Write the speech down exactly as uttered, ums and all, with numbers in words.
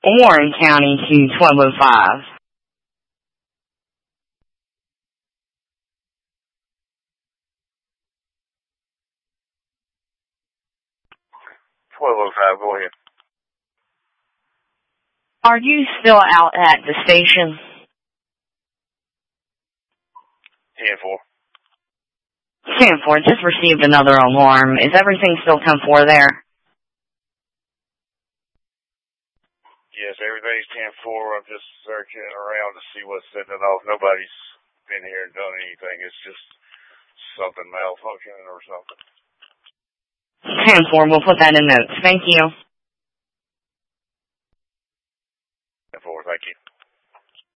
Warren County to twelve oh five. twelve oh five, go ahead. Are you still out at the station? ten four. ten four, just received another alarm. Is everything still ten four there? Yes, everything's ten four. I'm just searching around to see what's setting it off. Nobody's been here and done anything. It's just something malfunctioning or something. ten four, we'll put that in notes. Thank you.